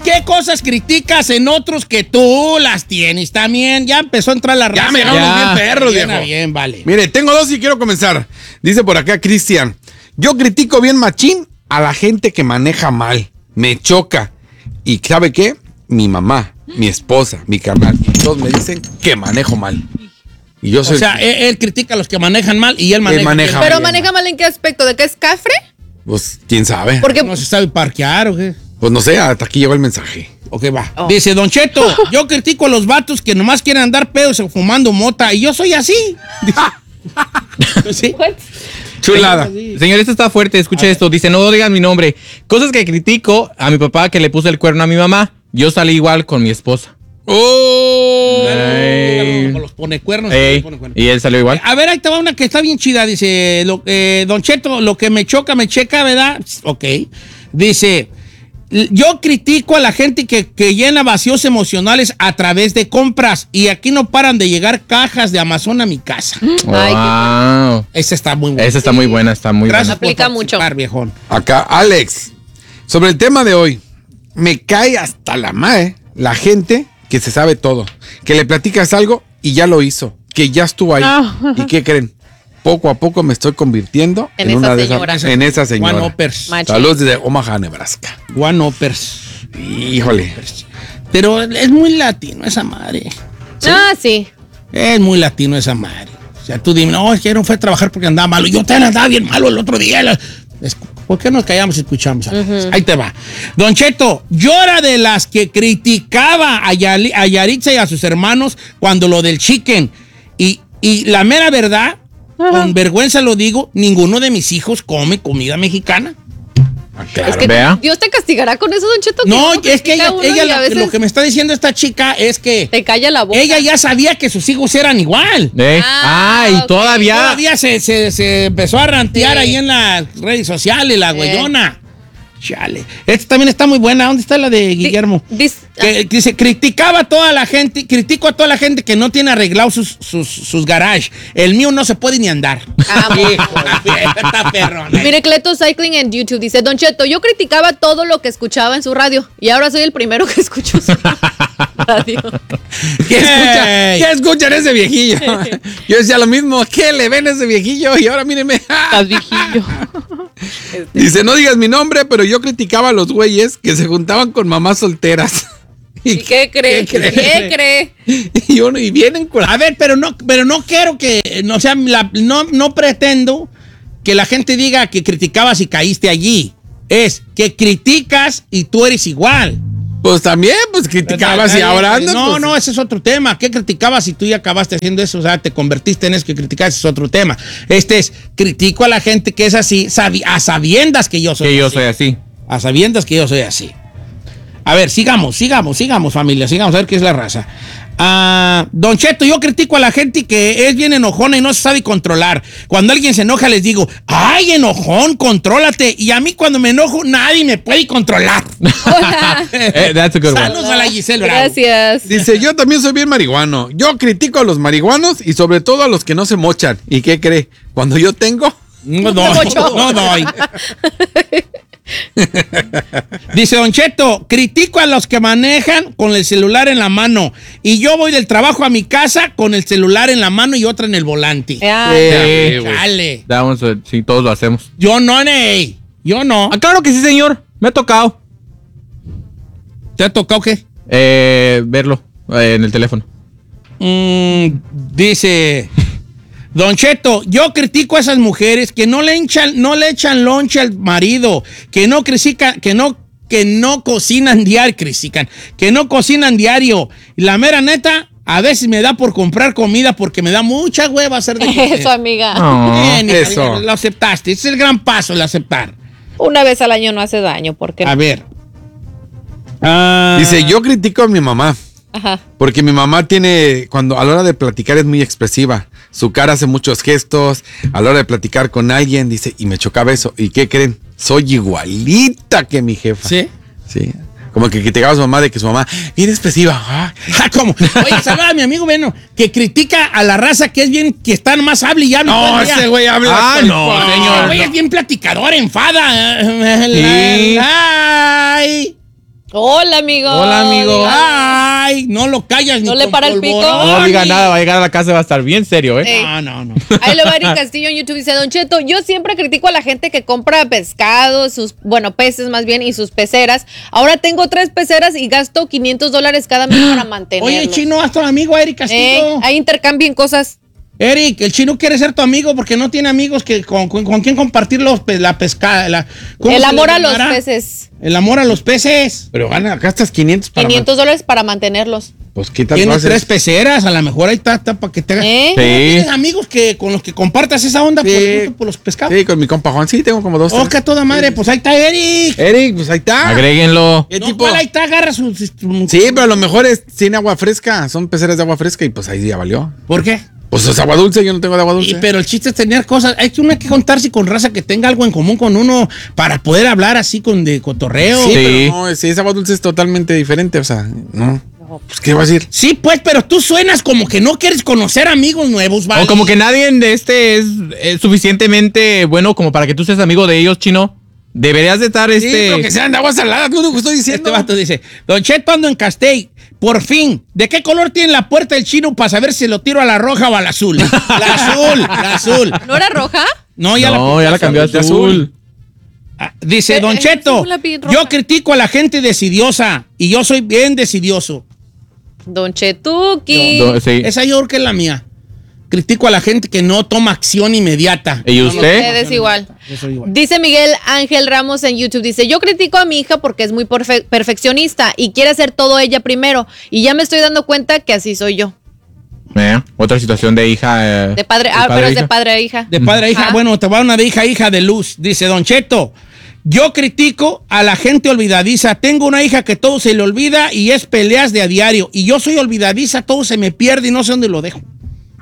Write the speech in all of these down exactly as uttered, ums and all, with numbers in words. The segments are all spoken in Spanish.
¿qué cosas criticas en otros que tú las tienes también? Ya empezó a entrar la raza. Ya me vamos bien perros, bien, viejo. Bien, vale. Mire, tengo dos y quiero comenzar. Dice por acá Cristian, yo critico bien machín a la gente que maneja mal. Me choca. ¿Y sabe qué? Mi mamá, mi esposa, mi carnal, todos me dicen que manejo mal. Y yo soy O sea, él, él critica a los que manejan mal y él maneja, Él maneja bien. mal. Pero maneja mal en qué aspecto, ¿de qué es cafre? Pues, ¿quién sabe? Porque No se sabe parquear o qué. Pues no sé, hasta aquí llegó el mensaje. Ok, va. Oh. Dice, Don Cheto, yo critico a los vatos que nomás quieren andar pedos o fumando mota y yo soy así. Dice, ¿sí? Chulada. Señor, esto está fuerte, escucha esto. Dice, no digan mi nombre. Cosas que critico a mi papá que le puse el cuerno a mi mamá. Yo salí igual con mi esposa. ¡Oh! Ey. Con los pone cuernos. Ey, pone cuernos. y él salió igual. A ver, ahí te va una que está bien chida. Dice, lo, eh, Don Cheto, lo que me choca, me checa, ¿verdad? Ok. Dice, yo critico a la gente que, que llena vacíos emocionales a través de compras y aquí no paran de llegar cajas de Amazon a mi casa. Ay, Wow. Esa está muy buena. Esa está muy buena, está muy Gracias buena. Aplica por participar, mucho. viejón. Acá, Alex, sobre el tema de hoy, me cae hasta la madre la gente que se sabe todo, que le platicas algo y ya lo hizo, que ya estuvo ahí. ¿Y qué creen? Poco a poco me estoy convirtiendo en, En una esa de señora. esas, en esa señora. One Uppers. Machi. Saludos desde Omaha, Nebraska. One Uppers. Híjole. Pero es muy latino esa madre. Ah, sí. Es muy latino esa madre. O sea, tú dime, no, es que no fue a trabajar porque andaba malo. Yo también andaba bien malo el otro día. Es- ¿Por qué nos callamos y escuchamos? A veces? Ahí te va. Don Cheto, yo era de las que criticaba a, Yali- a Yaritza y a sus hermanos cuando lo del chicken. Y, y la mera verdad, con vergüenza lo digo, ninguno de mis hijos come comida mexicana. Ah, claro. Es que vea. Dios te castigará con eso, Don Cheto. No, uno es que critica ella, a uno ella y a lo, veces lo que me está diciendo esta chica es que te calla la boca. ella ya sabía que sus hijos eran igual. ¿Eh? Ah, Ah, y ok. todavía. Todavía se, se, se empezó a rantear Sí. ahí en las redes sociales, la Sí. güeyona. Chale. Esta también está muy buena. ¿Dónde está la de Di- Guillermo? dis- Que, que dice, criticaba a toda la gente, critico a toda la gente que no tiene arreglado sus, sus, sus garages. El mío no se puede ni andar. Ah, Hijo, está perrona. Mire, Cleto Cycling en YouTube dice, Don Cheto, yo criticaba todo lo que escuchaba en su radio y ahora soy el primero que escucho su radio. ¿Qué, escucha, Ey. ¿Qué escuchan ese viejillo? Yo decía lo mismo, ¿qué le ven a ese viejillo? Y ahora míreme. Estás viejillo. Dice, no digas mi nombre, pero yo criticaba a los güeyes que se juntaban con mamás solteras. ¿Y qué cree? ¿Qué cree? ¿Qué cree? Y, uno, y vienen con... A ver, pero no, pero no quiero que, no, o sea, la- no, no pretendo que la gente diga que criticabas y caíste allí. Es que criticas y tú eres igual. Pues también, pues criticabas y ahora andas. No, pues, no, ese es otro tema. ¿Qué criticabas y tú ya acabaste haciendo eso? O sea, te convertiste en eso que criticabas, ese es otro tema. Este es, critico a la gente que es así, sabi- a sabiendas que yo soy Que yo así. soy así. A sabiendas que yo soy así. A ver, sigamos, sigamos, sigamos, familia, sigamos a ver qué es la raza. Ah, Don Cheto, yo critico a la gente que es bien enojona y no se sabe controlar. Cuando alguien se enoja les digo, ay, enojón, contrólate. Y a mí cuando me enojo nadie me puede controlar. Hola. Eh, that's a good one. Saludos a la Giselle Bravo. Gracias. Dice, yo también soy bien marihuano. Yo critico a los marihuanos y sobre todo a los que no se mochan. ¿Y qué cree? Cuando yo tengo... No doy, mochó. no doy. Dice Don Cheto, critico a los que manejan con el celular en la mano y yo voy del trabajo a mi casa con el celular en la mano y otra en el volante. Ah, Sí, güey. Chale. That one's a- sí, todos lo hacemos. Yo no, Ney. Yo no. Ah, claro que sí, señor. Me ha tocado ¿Te ha tocado qué? eh, verlo eh, en el teléfono. Mm, dice Don Cheto, yo critico a esas mujeres que no le echan, no le echan lonche al marido, que no critican, que no, que no cocinan diario, critican, que no cocinan diario. Y la mera neta, a veces me da por comprar comida porque me da mucha hueva hacer de comer. eso, amiga. Oh, Bien, hija, eso. lo aceptaste. Ese es el gran paso, el aceptar. Una vez al año no hace daño, porque A ver. Ah, Dice, yo critico a mi mamá. Ajá. Porque mi mamá tiene, cuando a la hora de platicar es muy expresiva. Su cara hace muchos gestos. A la hora de platicar con alguien, dice, y me chocaba eso. ¿Y qué creen? Soy igualita que mi jefa. ¿Sí? Sí. Como que criticaba a su mamá de que su mamá, bien expresiva. Ah, Ah, ¿cómo? Oye, saluda a mi amigo Beno, que critica a la raza que es bien, que está más hable y hable. todo no, el día. ese güey habla. Ah, tal no, cual. El güey es bien platicador, enfada. Sí. Ay. Hola, amigo. Hola, amigo. Ay, no lo callas ni ¿No le con para el pico? polvorón, No diga ni- nada, va a llegar a la casa y va a estar bien serio, ¿eh? Eh. No, no, no. Ahí lo va Eric Castillo en YouTube. Dice, Don Cheto, yo siempre critico a la gente que compra pescado, sus, bueno, peces más bien, y sus peceras. Ahora tengo tres peceras y gasto quinientos dólares cada mes para mantenerlos. Oye, Chino, haz tu amigo Eric Castillo. Eh, ahí intercambien cosas. Eric, el Chino quiere ser tu amigo porque no tiene amigos que con, con, con quien compartir los, pe- la pesca. La, ¿cómo El se amor le a los llamará? peces. El amor a los peces. Pero gana, gastas quinientos para... quinientos dólares para mantenerlos. man- Pues qué tal Tiene haces? tres peceras, a lo mejor ahí está, está para que te haga- ¿Eh? ¿No Sí. tienes amigos que con los que compartas esa onda por, el gusto por los pescados? Sí, con mi compa Juan. Sí, tengo como dos. Oh, tres. que a toda madre, pues ahí está Eric. Eric, pues ahí está. Agréguenlo. ¿Qué No, tipo? ¿cuál? Ahí está, agarra su... su- Sí, pero a lo mejor es, tiene agua fresca. Son peceras de agua fresca y pues ahí ya valió. ¿Por qué? Pues es agua dulce, yo no tengo de agua dulce. Y, pero el chiste es tener cosas. Hay que uno hay que contarse con raza que tenga algo en común con uno para poder hablar así con de cotorreo. Sí, Sí. pero no, si es agua dulce es totalmente diferente, o sea, no. Pues, ¿qué va a decir? Sí, pues, pero tú suenas como que no quieres conocer amigos nuevos, ¿vale? O como que nadie de este es, es suficientemente bueno como para que tú seas amigo de ellos, Chino. Deberías de estar Sí, este... pero que sean de agua salada, tú lo que estoy diciendo. Este vato dice, Don Cheto, ando en Castell. Por fin, ¿de qué color tiene la puerta del Chino para saber si lo tiro a la roja o al azul? La azul, la azul. ¿No era roja? No, ya no, la, ya la cambió a de azul. azul. Ah, dice, Eh, Don eh, Cheto, la vi roja. yo critico a la gente decidiosa y yo soy bien decidioso. Don Chetuki. Do- sí. Esa yo creo que es la mía. Critico a la gente que no toma acción inmediata. ¿Y usted? Ustedes igual. Yo soy igual. Dice Miguel Ángel Ramos en YouTube, dice, yo critico a mi hija porque es muy perfe- perfeccionista y quiere hacer todo ella primero. Y ya me estoy dando cuenta que así soy yo. Eh, otra situación de hija. eh, De padre, de ah, pero e es de hija. padre a hija. De padre a hija, Ajá. bueno, te va una de hija a hija de luz. Dice Don Cheto, yo critico a la gente olvidadiza. Tengo una hija que todo se le olvida y es peleas de a diario. Y yo soy olvidadiza, todo se me pierde y no sé dónde lo dejo.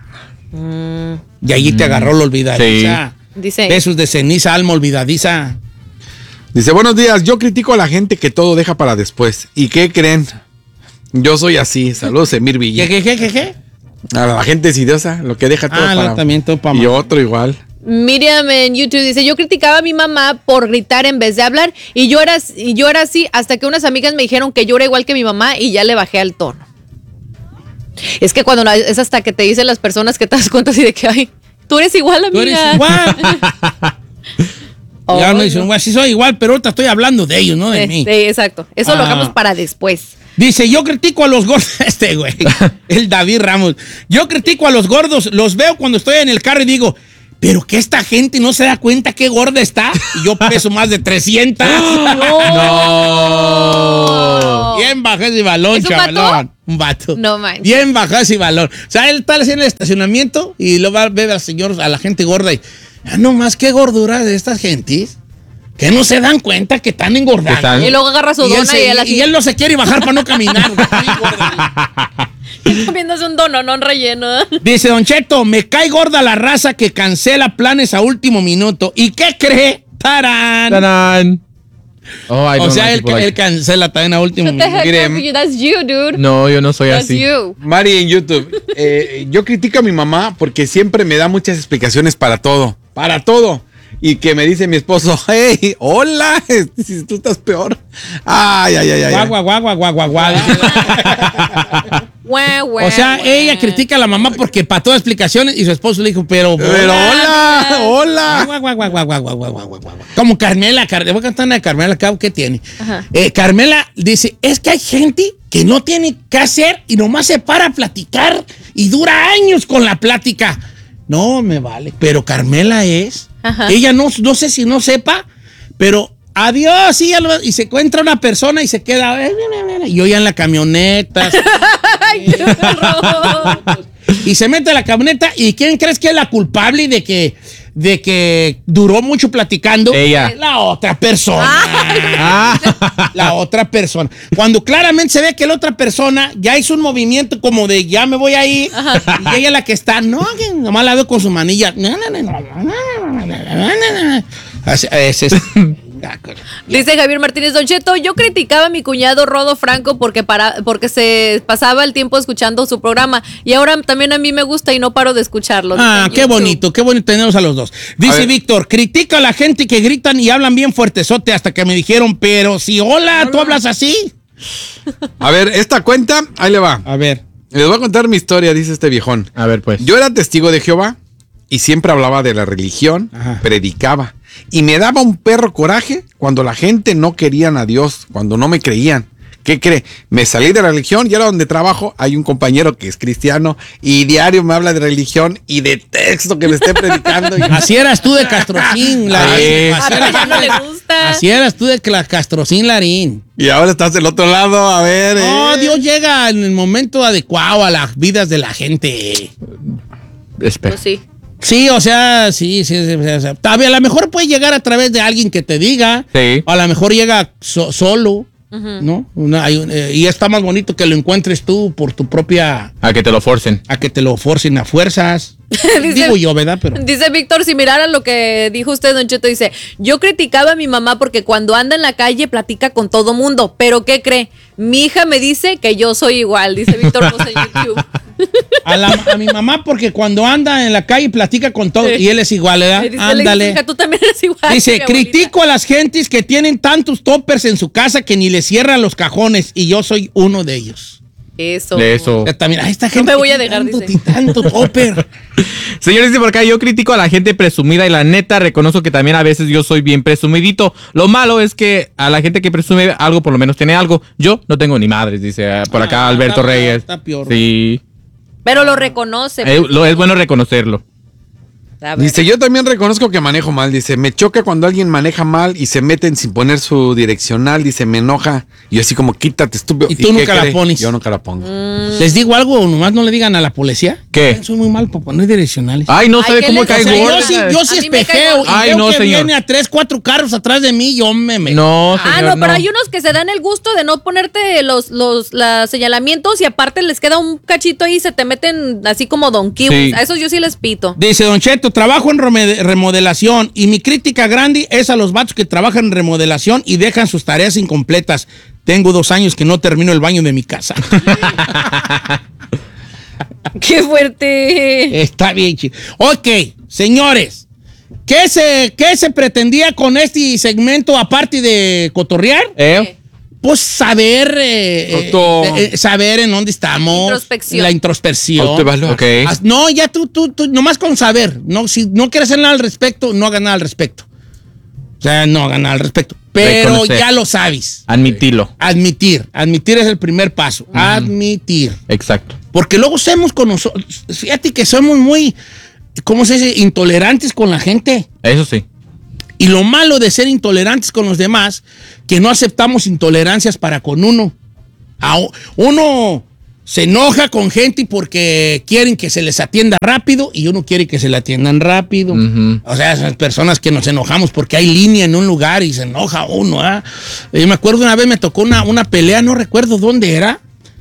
Y allí te agarró la olvidadiza. Dice, Besos de ceniza, alma olvidadiza. Dice, buenos días, yo critico a la gente que todo deja para después. ¿Y qué creen? Yo soy así. Saludos, Emir ¿Qué, Villa. qué, qué, qué, qué? A la gente decidiosa, lo que deja todo Ah, para... no, también todo para Y mal. otro igual. Miriam en YouTube dice, yo criticaba a mi mamá por gritar en vez de hablar y yo era, y yo era así hasta que unas amigas me dijeron que yo era igual que mi mamá y ya le bajé al tono. Es que cuando la- es hasta que te dicen las personas que te das cuenta así de que, ay, tú eres igual, amiga. Tú eres igual. Oh, ya no no. dicen, bueno, sí soy igual, pero ahorita estoy hablando de ellos, no de Sí, mí. sí, exacto. Eso lo Ah. hagamos para después. Dice, yo critico a los gordos. Este güey, el David Ramos. Yo critico a los gordos. Los veo cuando estoy en el carro y digo, pero que esta gente no se da cuenta qué gorda está. Y yo peso más de trescientas. No. Bien baja ese balón, ¿Es un vato? chavalón. Un vato. No manches. Bien baja ese balón. O sea, él está haciendo el estacionamiento y lo va a ver al señor, a la gente gorda y, ah, no más, qué gordura de estas gentes. Que no se dan cuenta que están engordando. Que están- Y luego agarra su Y él, dona se- y él y así, él no se quiere bajar para no caminar. Porque está bien gordo. comiéndose un dononón relleno. Dice Don Cheto, me cae gorda la raza que cancela planes a último minuto. ¿Y qué cree? ¡Tarán! ¡Tarán! Oh, I O don't sea, like él, people like- él cancela también a último What the minuto. heck, Mire, that's you, dude. No, yo no soy That's así. you. Mari en YouTube, eh, yo critico a mi mamá porque siempre me da muchas explicaciones para todo, para todo. Y que me dice mi esposo, hey, hola, si tú estás peor. Ay, ay, ay, ay. ay. Guagua, guagua, guagua, guagua. Guau, guau, O sea, guau. ella critica a la mamá porque para todas explicaciones y su esposo le dijo, pero... Pero hola, hola. Guagua, guagua, guagua, guagua, guagua, guagua, guagua. Como Carmela, Car- voy a cantar una de Carmela, acá, ¿qué tiene? Ajá. Eh, Carmela dice, es que hay gente que no tiene qué hacer y nomás se para a platicar y dura años con la plática. No, me vale. Pero Carmela es... Ajá. Ella no, no sé si no sepa, pero adiós, y, ya lo- y se encuentra una persona y se queda... Y yo ya en la camioneta... Ay, qué horror. Y se mete a la camioneta y ¿quién crees que es la culpable de que, de que duró mucho platicando? Ella. La otra persona. Ah. La otra persona. Cuando claramente se ve que la otra persona ya hizo un movimiento como de ya me voy a ir. Y ella es la que está, no, que nomás la veo con su manilla. Así- ese es- Dice Javier Martínez, Don Cheto, yo criticaba a mi cuñado Rodo Franco porque, para, porque se pasaba el tiempo escuchando su programa y ahora también a mí me gusta y no paro de escucharlo. Dice Ah, en qué YouTube. bonito, qué bonito tenemos a los dos. A Dice ver. Víctor, critica a la gente que gritan y hablan bien fuertezote hasta que me dijeron, pero si hola, tú hablas así. A ver, esta cuenta, ahí le va. A ver. Les voy a contar mi historia, dice este viejón. A ver, pues. Yo era testigo de Jehová y siempre hablaba de la religión, Ajá. predicaba. Y me daba un perro coraje cuando la gente no querían a Dios, cuando no me creían. ¿Qué cree? Me salí de la religión y ahora donde trabajo hay un compañero que es cristiano y diario me habla de religión y de texto que le esté predicando. Y... Así eras tú de Castrocín, Larín. Así, A papá no le gusta. así eras tú de la Castrocín, Larín. Y ahora estás del otro lado, a ver. No, eh. Dios llega en el momento adecuado a las vidas de la gente. Espera. Pues sí. Sí, o sea, sí, sí, sí, sí, sí. A lo mejor puede llegar a través de alguien que te diga. Sí. O a lo mejor llega so- solo, ¿no? Una- hay un- eh, y está más bonito que lo encuentres tú por tu propia... A que te lo forcen. A que te lo forcen a fuerzas. Dice- Digo yo, ¿verdad? Pero... Dice Víctor, si miraran lo que dijo usted, Don Cheto, dice, yo criticaba a mi mamá porque cuando anda en la calle platica con todo mundo, pero ¿qué cree? Mi hija me dice que yo soy igual, dice Víctor Rosa en YouTube. A, la- a mi mamá porque cuando anda en la calle platica con todo Sí. y él es igual, ¿verdad? Dice, Ándale. hija, tú también eres igual. Dice, mi abuelita. critico a las gentes que tienen tantos toppers en su casa que ni les cierran los cajones y yo soy uno de ellos. Eso. De eso. O sea, también, a esta gente me voy a que dejar, tanto, dice. tanto topper. Señores, dice por acá, yo critico a la gente presumida y la neta reconozco que también a veces yo soy bien presumidito. Lo malo es que a la gente que presume algo por lo menos tiene algo. Yo no tengo ni madres, dice ah, por acá Ah, Alberto está peor, Reyes. está peor. Sí. Pero lo reconoce. Eh, lo- es bueno reconocerlo. A ver. Dice, yo también reconozco que manejo mal. Dice, me choca cuando alguien maneja mal y se meten sin poner su direccional. Dice, me enoja. Y yo así como, quítate, estúpido. Y tú qué nunca la cree? pones. Yo nunca la pongo. Les digo algo, nomás no le digan a la policía. ¿Qué? Soy muy mal para poner direccionales. Ay, no Ay, sabe ¿qué cómo les cae hace? O sea, yo gorda. sí, yo sí A mí me cae espejeo y gorda. Ay, veo no, que señor. viene a tres, cuatro carros atrás de mí, yo me meto. No, Ah, señor, no, pero hay unos que se dan el gusto de no ponerte los, los, los señalamientos y aparte les queda un cachito ahí y se te meten así como Don Kiwis. Sí. A esos yo sí les pito. Dice Don Cheto, trabajo en reme- remodelación y mi crítica grande es a los vatos que trabajan en remodelación y dejan sus tareas incompletas. Tengo dos años que no termino el baño de mi casa. ¡Qué fuerte! Está bien chido. Ok, señores, ¿qué se, qué se pretendía con este segmento aparte de cotorrear? ¿Eh? Pues saber, eh, Auto- eh, eh, saber en dónde estamos. Introspección. La introspección. Autoevaluar. Ok. As- No, ya tú, tú, tú, nomás con saber. No, si no quieres hacer nada al respecto, no hagas nada al respecto. O sea, no hagas nada al respecto. Pero Reconocer. ya lo sabes. Admitilo. Admitir. Admitir es el primer paso. Admitir. Exacto. Porque luego somos con nosotros. Fíjate que somos muy, ¿cómo se dice? Intolerantes con la gente. Eso sí. Y lo malo de ser intolerantes con los demás, que no aceptamos intolerancias para con uno. A- Uno se enoja con gente porque quieren que se les atienda rápido y uno quiere que se le atiendan rápido. Ujú. O sea, esas personas que nos enojamos porque hay línea en un lugar y se enoja uno. ¿ah? Yo me acuerdo una vez me tocó una, una pelea, no recuerdo dónde era,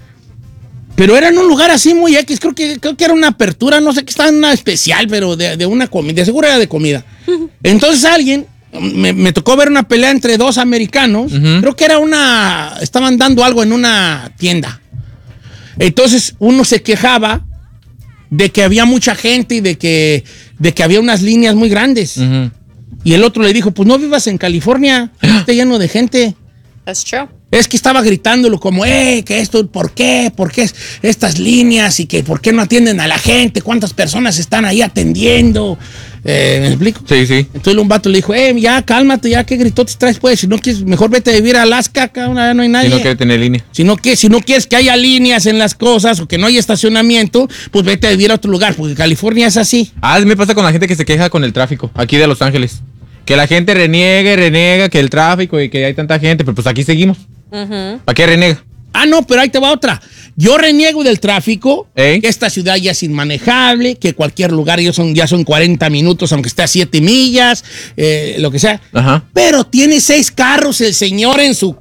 pero era en un lugar así muy X, creo que, creo que era una apertura, no sé qué, estaba en una especial, pero de, de una comida, de seguro era de comida. Entonces alguien, me, me tocó ver una pelea entre dos americanos, Ujú. creo que era una, estaban dando algo en una tienda. Entonces uno se quejaba de que había mucha gente y de que, de que había unas líneas muy grandes. Ujú. Y el otro le dijo, pues no vivas en California, está lleno de gente. That's true. Es que estaba gritándolo como, eh, que esto, ¿por qué? ¿Por qué es- estas líneas? Y que, ¿por qué no atienden a la gente? ¿Cuántas personas están ahí atendiendo? Eh, ¿Me explico? Sí, sí. Entonces un vato le dijo, eh, ya, cálmate, ya, ¿qué gritotes traes, pues? Si no quieres, mejor vete a vivir a Alaska, cabrón, allá no hay nadie. Si no quiere tener línea. Si no, que, si no quieres que haya líneas en las cosas o que no haya estacionamiento, pues vete a vivir a otro lugar, porque California es así. Ah, me pasa con la gente que se queja con el tráfico, aquí de Los Ángeles. Que la gente reniega y renega, que el tráfico y que hay tanta gente, pero pues aquí seguimos. ¿Para qué renega? Ah, no, pero ahí te va otra. Yo reniego del tráfico, ¿Eh? que esta ciudad ya es inmanejable, que cualquier lugar ya son, ya son cuarenta minutos, aunque esté a siete millas, eh, lo que sea. Ajá. Pero tiene seis carros el señor en su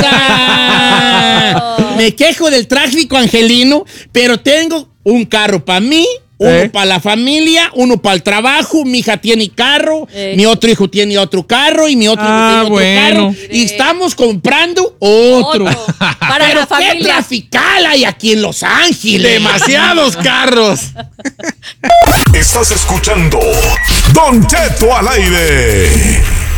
casa. Me quejo del tráfico angelino, pero tengo un carro para mí, uno ¿Eh? para la familia, uno para el trabajo, mi hija tiene carro, Eh. mi otro hijo tiene otro carro y mi otro Ah, hijo tiene otro bueno. carro. Y estamos comprando otro. Otro. Para Pero la qué familia. trafical hay aquí en Los Ángeles. Demasiados carros. Estás escuchando Don Cheto al aire.